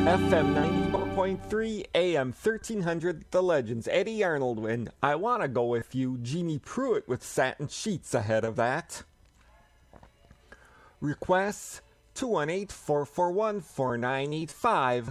FM 94.3, AM 1300, The Legends. Eddie Arnold win. I Wanna Go With You. Jeannie Pruitt with Satin Sheets ahead of that. Requests 218-441-4985.